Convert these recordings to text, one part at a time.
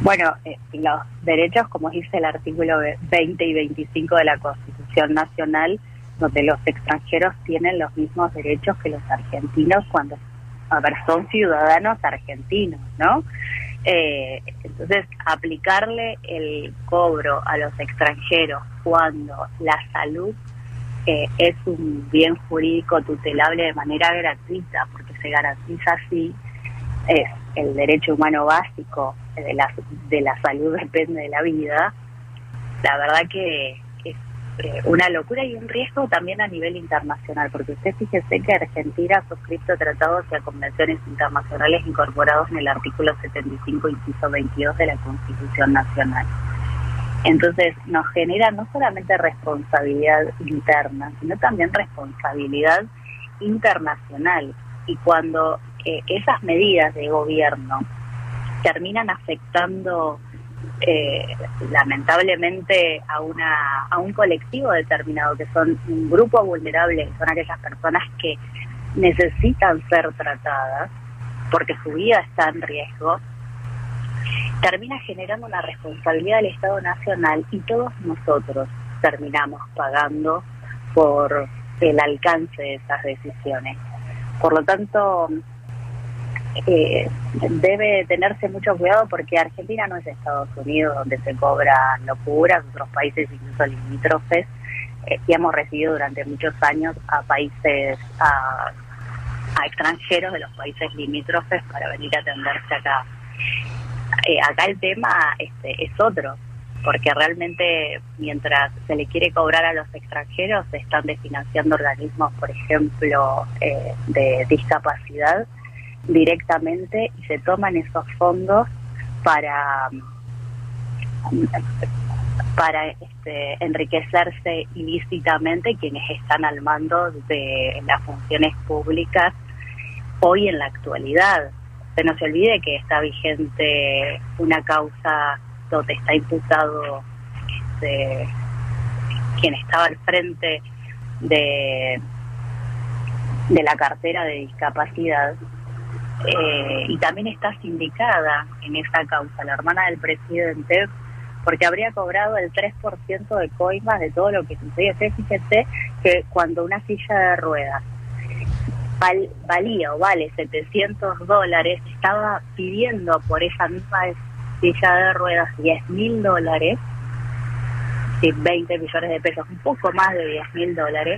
Bueno, los derechos, como dice el artículo 20 y 25 de la Constitución Nacional, donde los extranjeros tienen los mismos derechos que los argentinos cuando, a ver, son ciudadanos argentinos, ¿no? Entonces, aplicarle el cobro a los extranjeros cuando la salud es un bien jurídico tutelable de manera gratuita, porque se garantiza así, es el derecho humano básico de la salud depende de la vida. La verdad que es una locura y un riesgo también a nivel internacional, porque usted fíjese que Argentina ha suscrito tratados y a convenciones internacionales incorporados en el artículo 75, inciso 22 de la Constitución Nacional. Entonces nos genera no solamente responsabilidad interna, sino también responsabilidad internacional. Y cuando esas medidas de gobierno terminan afectando lamentablemente a un colectivo determinado, que son un grupo vulnerable, que son aquellas personas que necesitan ser tratadas porque su vida está en riesgo, termina generando una responsabilidad del Estado Nacional y todos nosotros terminamos pagando por el alcance de esas decisiones. Por lo tanto, debe tenerse mucho cuidado, porque Argentina no es Estados Unidos, donde se cobran locuras, otros países incluso limítrofes, y hemos recibido durante muchos años a países, a extranjeros de los países limítrofes para venir a atenderse acá. Acá el tema es otro, porque realmente mientras se le quiere cobrar a los extranjeros, se están desfinanciando organismos, por ejemplo, de discapacidad directamente, y se toman esos fondos para enriquecerse ilícitamente quienes están al mando de las funciones públicas hoy en la actualidad. Se no se olvide que está vigente una causa donde está imputado quien estaba al frente de la cartera de discapacidad, y también está sindicada en esa causa, la hermana del presidente, porque habría cobrado el 3% de coimas de todo lo que sucedió. Fíjese que cuando una silla de ruedas valía o vale $700, estaba pidiendo por esa misma silla de ruedas $10.000, sí, 20 millones de pesos, un poco más de $10.000,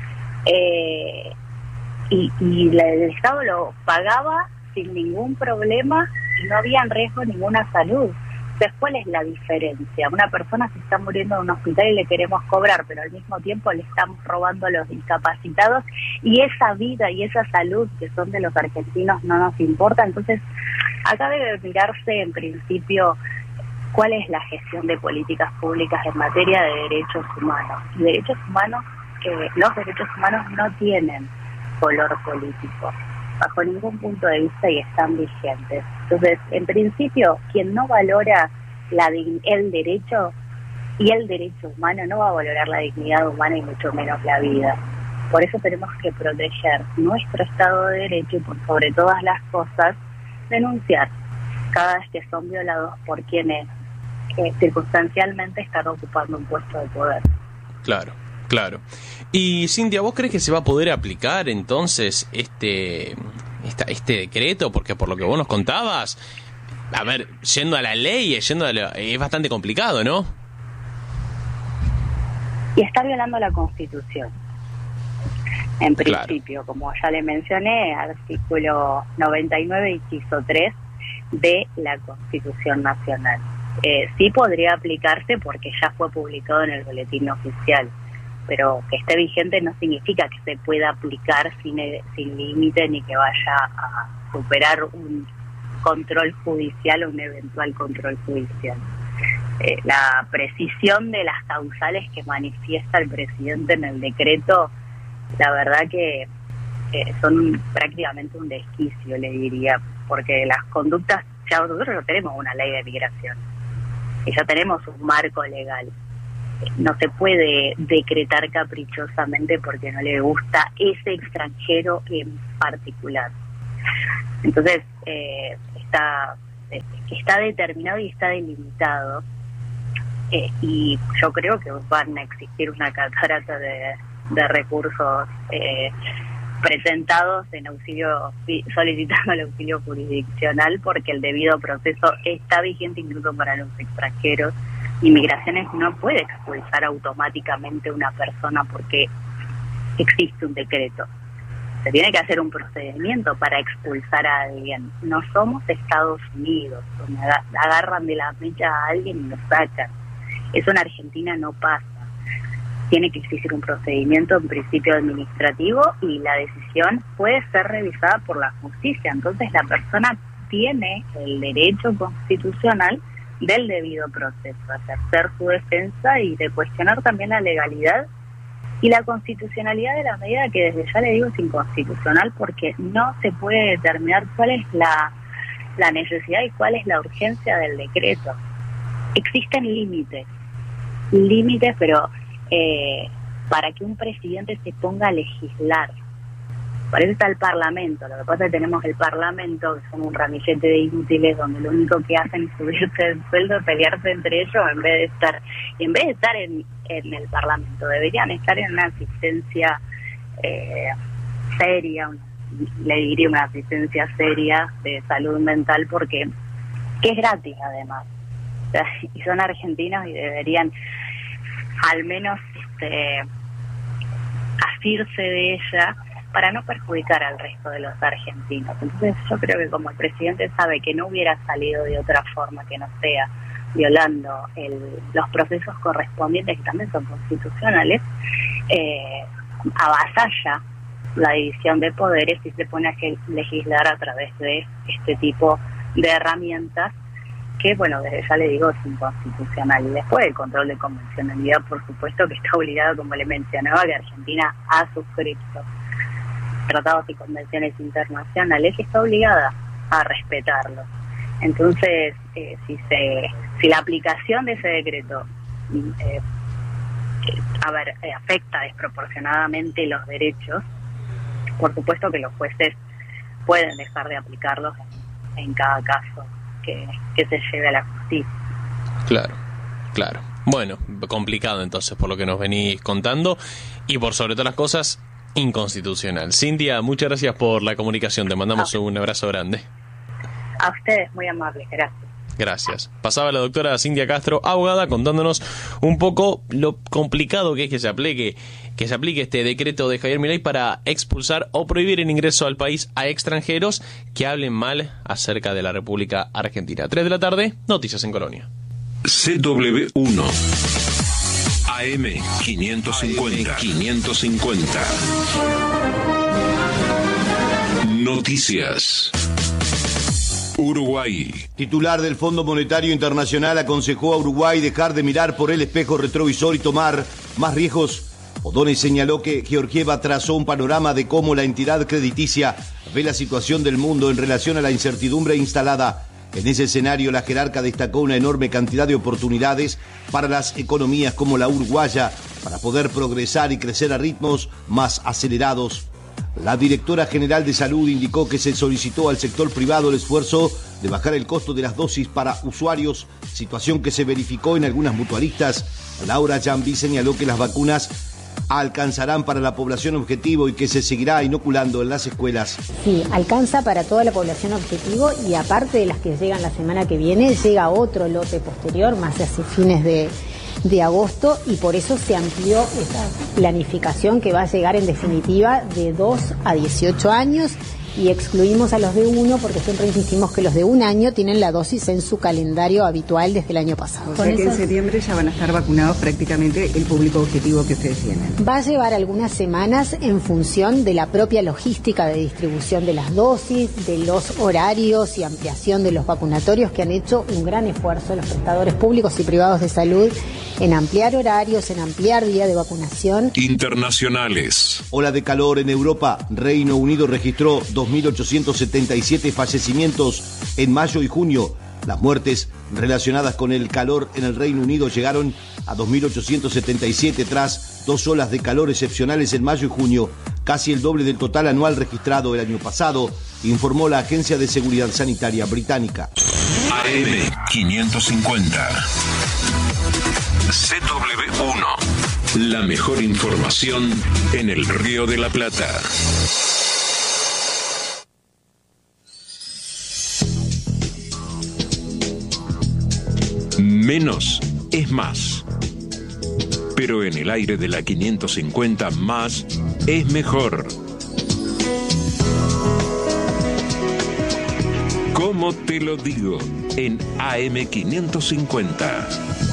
y el Estado lo pagaba sin ningún problema y no había en riesgo ninguna salud. Entonces, ¿cuál es la diferencia? Una persona se está muriendo en un hospital y le queremos cobrar, pero al mismo tiempo le estamos robando a los discapacitados, y esa vida y esa salud que son de los argentinos no nos importa. Entonces, acá debe mirarse en principio cuál es la gestión de políticas públicas en materia de derechos humanos. Y derechos humanos, los derechos humanos no tienen color político, bajo ningún punto de vista, y están vigentes. Entonces, en principio, quien no valora el derecho y el derecho humano no va a valorar la dignidad humana y mucho menos la vida. Por eso tenemos que proteger nuestro Estado de Derecho y, por sobre todas las cosas, denunciar cada vez que son violados por quienes circunstancialmente están ocupando un puesto de poder. Claro. Claro. Y Cintia, ¿vos crees que se va a poder aplicar entonces este decreto? Porque por lo que vos nos contabas, a ver, yendo a la ley, es bastante complicado, ¿no? Y está violando la Constitución. En principio, claro, como ya le mencioné, artículo 99, inciso 3 de la Constitución Nacional. Sí podría aplicarse porque ya fue publicado en el boletín oficial, pero que esté vigente no significa que se pueda aplicar sin límite, ni que vaya a superar un control judicial o un eventual control judicial. La precisión de las causales que manifiesta el presidente en el decreto, la verdad que son prácticamente un desquicio, le diría, porque las conductas, ya nosotros no tenemos una ley de migración, y ya tenemos un marco legal. No se puede decretar caprichosamente porque no le gusta ese extranjero en particular. Entonces, que está determinado y está delimitado, y yo creo que van a existir una catarata de recursos presentados en auxilio, solicitando el auxilio jurisdiccional, porque el debido proceso está vigente incluso para los extranjeros. Inmigraciones no puede expulsar automáticamente a una persona porque existe un decreto. Se tiene que hacer un procedimiento para expulsar a alguien. No somos Estados Unidos, donde agarran de la mecha a alguien y lo sacan. Eso en Argentina no pasa. Tiene que existir un procedimiento en principio administrativo y la decisión puede ser revisada por la justicia. Entonces la persona tiene el derecho constitucional del debido proceso, a ejercer su defensa y de cuestionar también la legalidad y la constitucionalidad de la medida, que desde ya le digo es inconstitucional, porque no se puede determinar cuál es la necesidad y cuál es la urgencia del decreto. Existen límites, pero para que un presidente se ponga a legislar, para eso está el Parlamento. Lo que pasa es que tenemos el Parlamento, que son un ramillete de inútiles, donde lo único que hacen es subirse el sueldo, pelearse entre ellos, en vez de estar en el Parlamento. Deberían estar en una asistencia seria, le diría una asistencia seria de salud mental, porque que es gratis además. O sea, y son argentinos y deberían al menos asirse de ella para no perjudicar al resto de los argentinos. Entonces yo creo que como el presidente sabe que no hubiera salido de otra forma que no sea violando los procesos correspondientes, que también son constitucionales, avasalla la división de poderes y se pone a legislar a través de este tipo de herramientas que, bueno, desde ya le digo, es inconstitucional. Y después el control de convencionalidad, por supuesto, que está obligado, como le mencionaba, que Argentina ha suscrito tratados y convenciones internacionales, y está obligada a respetarlos. Entonces, si la aplicación de ese decreto afecta desproporcionadamente los derechos, por supuesto que los jueces pueden dejar de aplicarlos en cada caso que se lleve a la justicia. Claro. Bueno, complicado entonces por lo que nos venís contando y por sobre todas las cosas, inconstitucional. Cintia, muchas gracias por la comunicación. Te mandamos un abrazo grande. A ustedes, muy amables. Gracias. Pasaba la doctora Cintia Castro, abogada, contándonos un poco lo complicado que es que se aplique este decreto de Javier Milei para expulsar o prohibir el ingreso al país a extranjeros que hablen mal acerca de la República Argentina. 3 de la tarde, noticias en Colonia. CW1 AM 550. Noticias. Uruguay. Titular del Fondo Monetario Internacional aconsejó a Uruguay dejar de mirar por el espejo retrovisor y tomar más riesgos. O'Donnell señaló que Georgieva trazó un panorama de cómo la entidad crediticia ve la situación del mundo en relación a la incertidumbre instalada. En ese escenario, la jerarca destacó una enorme cantidad de oportunidades para las economías como la uruguaya para poder progresar y crecer a ritmos más acelerados. La directora general de Salud indicó que se solicitó al sector privado el esfuerzo de bajar el costo de las dosis para usuarios, situación que se verificó en algunas mutualistas. Laura Jambi señaló que las vacunas alcanzarán para la población objetivo y que se seguirá inoculando en las escuelas. Sí, alcanza para toda la población objetivo y aparte de las que llegan la semana que viene, llega otro lote posterior, más hacia fines de agosto, y por eso se amplió esta planificación que va a llegar en definitiva de 2 a 18 años, y excluimos a los de 1 porque siempre insistimos que los de 1 año tienen la dosis en su calendario habitual desde el año pasado. O sea que en septiembre ya van a estar vacunados prácticamente el público objetivo que ustedes tienen. Va a llevar algunas semanas en función de la propia logística de distribución de las dosis, de los horarios y ampliación de los vacunatorios, que han hecho un gran esfuerzo los prestadores públicos y privados de salud en ampliar horarios, en ampliar día de vacunación. Internacionales. Ola de calor en Europa. Reino Unido registró 2.877 fallecimientos en mayo y junio. Las muertes relacionadas con el calor en el Reino Unido llegaron a 2.877 tras 2 olas de calor excepcionales en mayo y junio, casi el doble del total anual registrado el año pasado, informó la Agencia de Seguridad Sanitaria británica. AM550. CW1. La mejor información en el Río de la Plata. Menos es más. Pero en el aire de la 550, más es mejor. ¿Cómo te lo digo? En AM550.